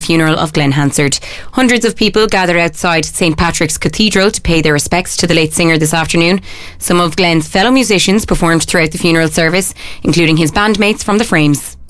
funeral of Glenn Hansard. Hundreds of people gathered outside St Patrick's Cathedral to pay their respects to the late singer this afternoon. Some of Glenn's fellow musicians performed throughout the funeral service, including his bandmates from The Frames.